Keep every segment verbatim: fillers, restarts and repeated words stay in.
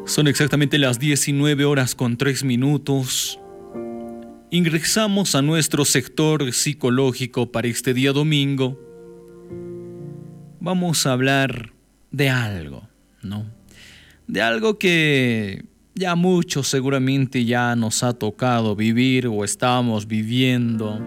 Son exactamente las diecinueve horas con tres minutos. Ingresamos a nuestro sector psicológico para este día domingo. Vamos a hablar de algo, ¿no? De algo que ya muchos seguramente ya nos ha tocado vivir o estamos viviendo.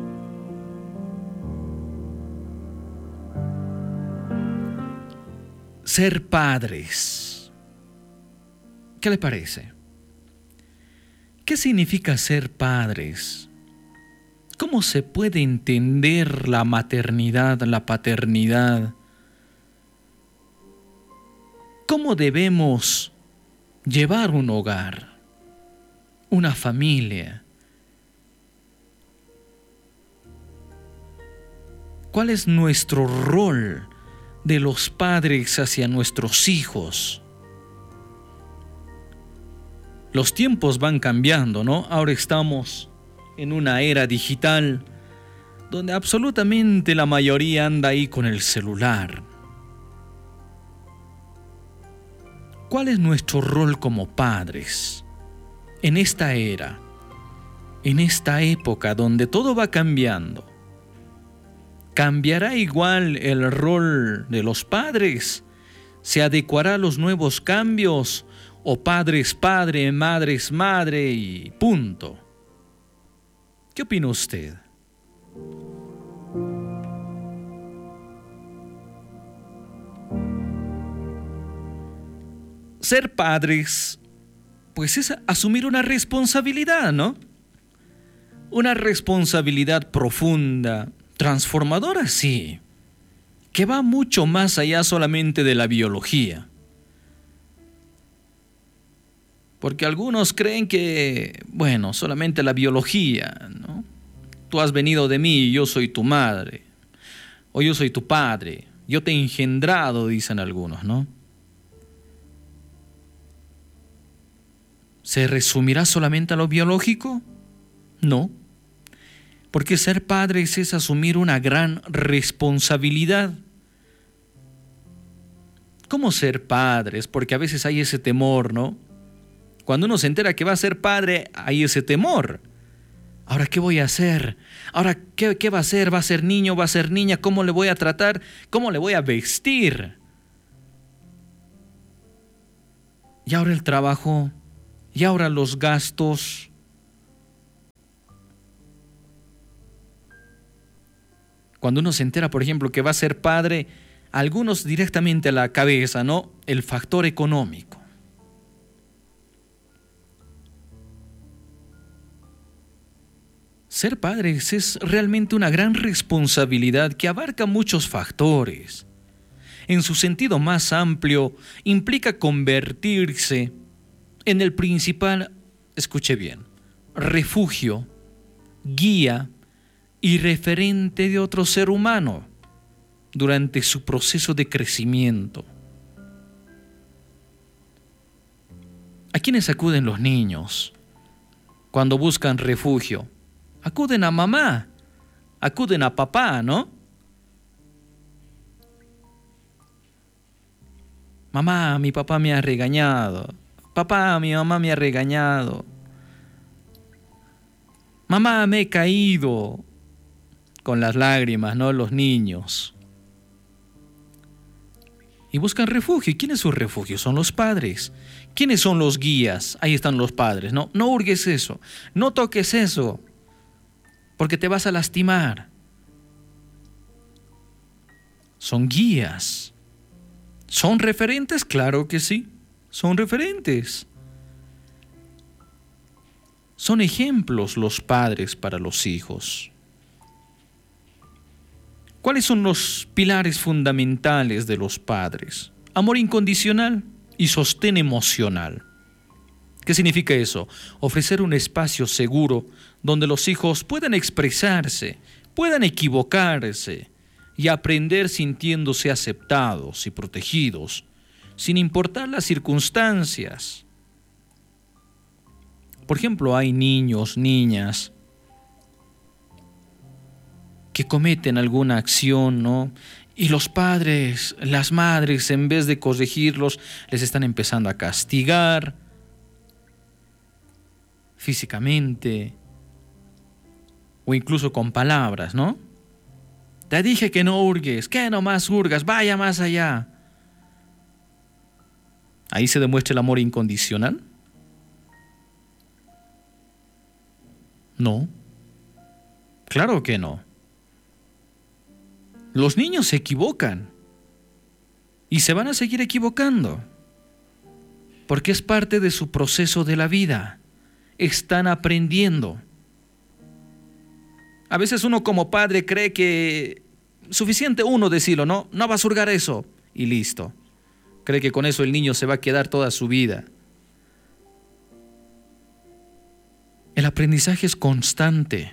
Ser padres. ¿Qué le parece? ¿Qué significa ser padres? ¿Cómo se puede entender la maternidad, la paternidad? ¿Cómo debemos llevar un hogar, una familia? ¿Cuál es nuestro rol de los padres hacia nuestros hijos? Los tiempos van cambiando, ¿no? Ahora estamos en una era digital donde absolutamente la mayoría anda ahí con el celular. ¿Cuál es nuestro rol como padres en esta era, en esta época donde todo va cambiando? ¿Cambiará igual el rol de los padres? ¿Se adecuará a los nuevos cambios? ¿O padre es padre, madre es madre y punto? ¿Qué opina usted? Ser padres, pues es asumir una responsabilidad, ¿no? Una responsabilidad profunda, transformadora, sí, que va mucho más allá solamente de la biología. Porque algunos creen que, bueno, solamente la biología, ¿no? Tú has venido de mí y yo soy tu madre, o yo soy tu padre, yo te he engendrado, dicen algunos, ¿no? ¿Se resumirá solamente a lo biológico? No, porque ser padres es asumir una gran responsabilidad. ¿Cómo ser padres? Porque a veces hay ese temor, ¿no? Cuando uno se entera que va a ser padre, hay ese temor. ¿Ahora qué voy a hacer? ¿Ahora qué, qué va a hacer? ¿Va a ser niño? ¿Va a ser niña? ¿Cómo le voy a tratar? ¿Cómo le voy a vestir? Y ahora el trabajo, y ahora los gastos. Cuando uno se entera, por ejemplo, que va a ser padre, algunos directamente a la cabeza, ¿no? El factor económico. Ser padres es realmente una gran responsabilidad que abarca muchos factores. En su sentido más amplio, implica convertirse en el principal, escuche bien, refugio, guía y referente de otro ser humano durante su proceso de crecimiento. ¿A quiénes acuden los niños cuando buscan refugio? Acuden a mamá, acuden a papá, ¿no? Mamá, mi papá me ha regañado. Papá, mi mamá me ha regañado. Mamá, me he caído. Con las lágrimas, ¿no? Los niños. Y buscan refugio. ¿Y quién es su refugio? Son los padres. ¿Quiénes son los guías? Ahí están los padres, ¿no? No hurgues eso. No toques eso, porque te vas a lastimar. Son guías. ¿Son referentes? Claro que sí, son referentes. Son ejemplos los padres para los hijos. ¿Cuáles son los pilares fundamentales de los padres? Amor incondicional y sostén emocional. ¿Qué significa eso? Ofrecer un espacio seguro donde los hijos puedan expresarse, puedan equivocarse y aprender sintiéndose aceptados y protegidos, sin importar las circunstancias. Por ejemplo, hay niños, niñas que cometen alguna acción, ¿no? Y los padres, las madres, en vez de corregirlos, les están empezando a castigar físicamente o incluso con palabras, ¿no? Te dije que no hurgues, que no más hurgas, vaya más allá. ¿Ahí se demuestra el amor incondicional? No, claro que no. Los niños se equivocan y se van a seguir equivocando porque es parte de su proceso de la vida. Están aprendiendo. A veces uno como padre cree que suficiente uno decirlo, no, no vas a hurgar eso y listo. Cree que con eso el niño se va a quedar toda su vida. El aprendizaje es constante.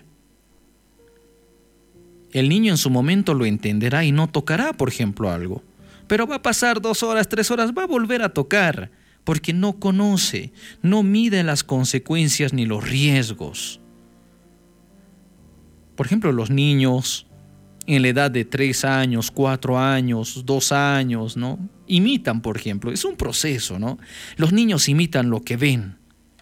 El niño en su momento lo entenderá y no tocará, por ejemplo, algo. Pero va a pasar dos horas, tres horas, va a volver a tocar, porque no conoce, no mide las consecuencias ni los riesgos. Por ejemplo, los niños en la edad de tres años, cuatro años, dos años, ¿no? Imitan, por ejemplo. Es un proceso, ¿no? Los niños imitan lo que ven.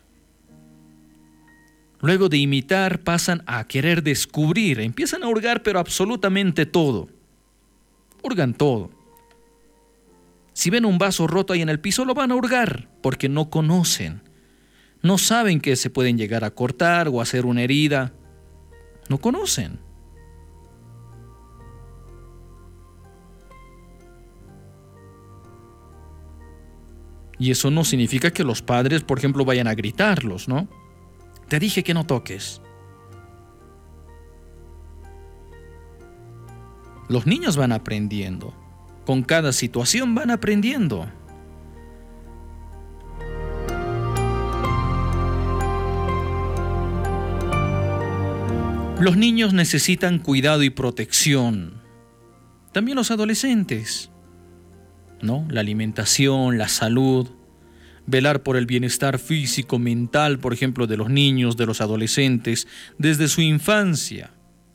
Luego de imitar pasan a querer descubrir, empiezan a hurgar pero absolutamente todo. Hurgan todo. Si ven un vaso roto ahí en el piso lo van a hurgar porque no conocen. No saben que se pueden llegar a cortar o hacer una herida. No conocen. Y eso no significa que los padres, por ejemplo, vayan a gritarlos, ¿no? Te dije que no toques. Los niños van aprendiendo. Con cada situación van aprendiendo. Los niños necesitan cuidado y protección. También los adolescentes, ¿no? La alimentación, la salud. Velar por el bienestar físico, mental, por ejemplo, de los niños, de los adolescentes, desde su infancia.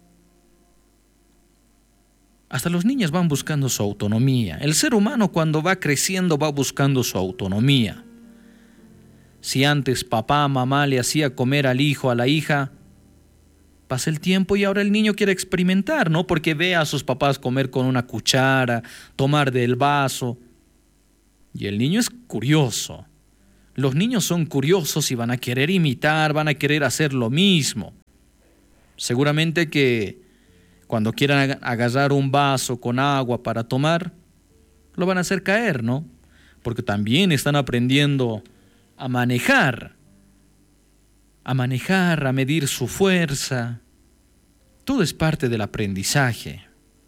Hasta los niños van buscando su autonomía. El ser humano cuando va creciendo va buscando su autonomía. Si antes papá, mamá le hacía comer al hijo, a la hija, pasa el tiempo y ahora el niño quiere experimentar, ¿no? Porque ve a sus papás comer con una cuchara, tomar del vaso. Y el niño es curioso. Los niños son curiosos y van a querer imitar, van a querer hacer lo mismo. Seguramente que cuando quieran agarrar un vaso con agua para tomar, lo van a hacer caer, ¿no? Porque también están aprendiendo a manejar, a manejar, a medir su fuerza. Todo es parte del aprendizaje.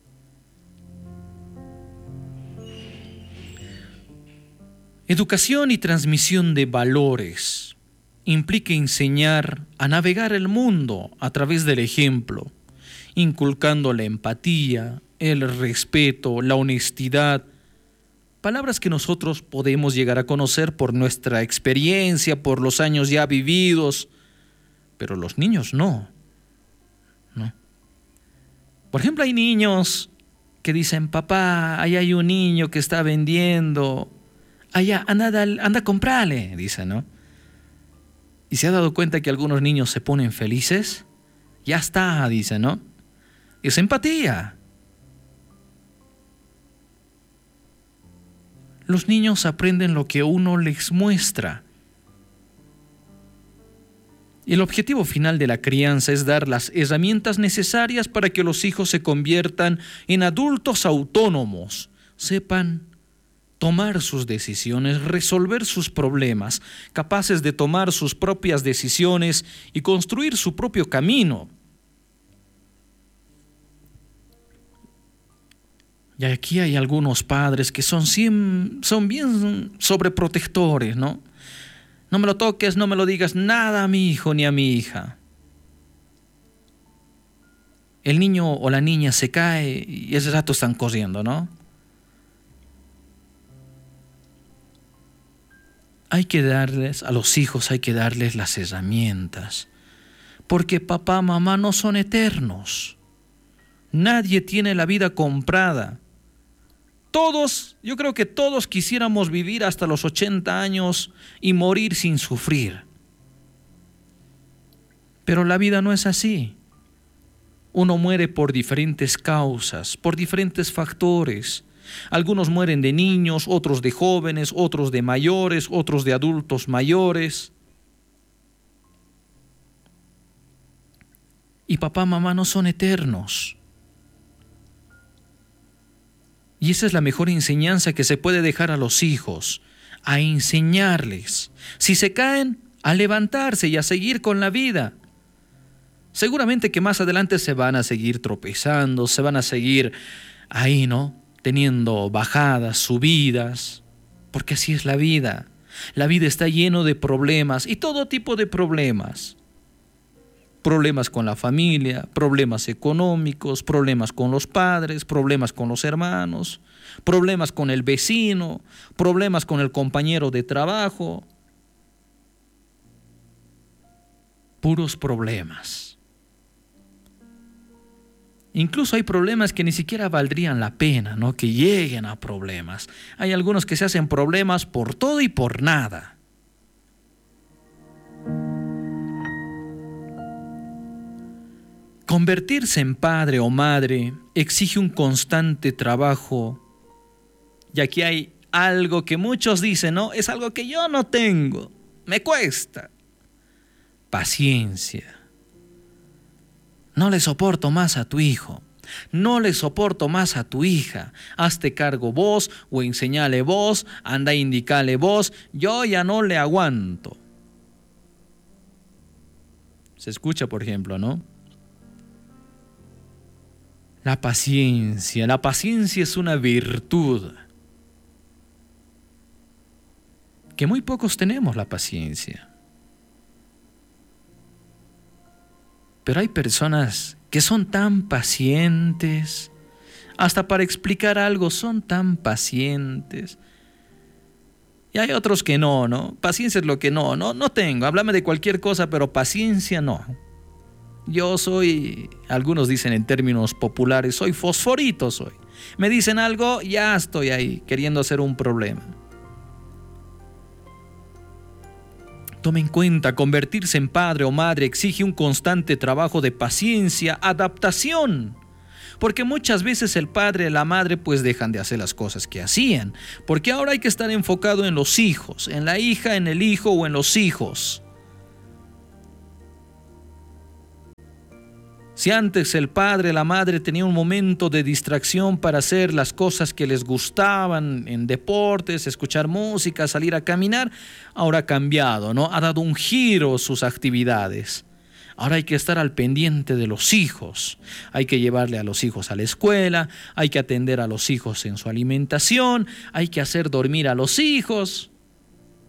Educación y transmisión de valores implica enseñar a navegar el mundo a través del ejemplo, inculcando la empatía, el respeto, la honestidad, palabras que nosotros podemos llegar a conocer por nuestra experiencia, por los años ya vividos, pero los niños no, ¿no? Por ejemplo, hay niños que dicen, papá, ahí hay un niño que está vendiendo, allá, anda, anda a comprarle, dice, ¿no? Y se ha dado cuenta que algunos niños se ponen felices, ya está, dice, ¿no? Es empatía. Los niños aprenden lo que uno les muestra. Y el objetivo final de la crianza es dar las herramientas necesarias para que los hijos se conviertan en adultos autónomos, sepan tomar sus decisiones, resolver sus problemas, capaces de tomar sus propias decisiones y construir su propio camino. Y aquí hay algunos padres que son, son bien sobreprotectores, ¿no? No me lo toques, no me lo digas nada a mi hijo ni a mi hija. El niño o la niña se cae y ese rato están corriendo, ¿no? Hay que darles, a los hijos hay que darles las herramientas, porque papá, mamá no son eternos. Nadie tiene la vida comprada. Todos, yo creo que todos quisiéramos vivir hasta los ochenta años y morir sin sufrir. Pero la vida no es así. Uno muere por diferentes causas, por diferentes factores. Algunos mueren de niños, otros de jóvenes, otros de mayores, otros de adultos mayores. Y papá, mamá no son eternos. Y esa es la mejor enseñanza que se puede dejar a los hijos, a enseñarles. Si se caen, a levantarse y a seguir con la vida. Seguramente que más adelante se van a seguir tropezando, se van a seguir ahí, ¿no? Teniendo bajadas, subidas, porque así es la vida. La vida está lleno de problemas y todo tipo de problemas. Problemas con la familia, problemas económicos, problemas con los padres, problemas con los hermanos, problemas con el vecino, problemas con el compañero de trabajo. Puros problemas. Incluso hay problemas que ni siquiera valdrían la pena, ¿no? Que lleguen a problemas. Hay algunos que se hacen problemas por todo y por nada. Convertirse en padre o madre exige un constante trabajo. Y aquí hay algo que muchos dicen, ¿no? Es algo que yo no tengo, me cuesta. Paciencia. No le soporto más a tu hijo, no le soporto más a tu hija. Hazte cargo vos o enseñale vos, anda indicale vos, yo ya no le aguanto. Se escucha, por ejemplo, ¿no? La paciencia, la paciencia es una virtud. Que muy pocos tenemos la paciencia. Pero hay personas que son tan pacientes, hasta para explicar algo son tan pacientes. Y hay otros que no, ¿no? Paciencia es lo que no, no, no tengo. Háblame de cualquier cosa, pero paciencia no. Yo soy, algunos dicen en términos populares, soy fosforito, soy. Me dicen algo, ya estoy ahí, queriendo hacer un problema. Tome en cuenta, convertirse en padre o madre exige un constante trabajo de paciencia, adaptación. Porque muchas veces el padre y la madre pues dejan de hacer las cosas que hacían. Porque ahora hay que estar enfocado en los hijos, en la hija, en el hijo o en los hijos. Si antes el padre, la madre tenía un momento de distracción para hacer las cosas que les gustaban, en deportes, escuchar música, salir a caminar, ahora ha cambiado, ¿no? Ha dado un giro sus actividades. Ahora hay que estar al pendiente de los hijos. Hay que llevarle a los hijos a la escuela, hay que atender a los hijos en su alimentación, hay que hacer dormir a los hijos.